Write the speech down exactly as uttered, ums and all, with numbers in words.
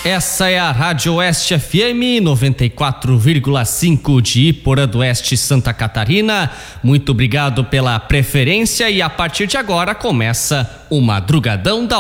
Essa é a Rádio Oeste F M noventa e quatro vírgula cinco de Iporã do Oeste, Santa Catarina. Muito obrigado pela preferência e a partir de agora começa o Madrugadão da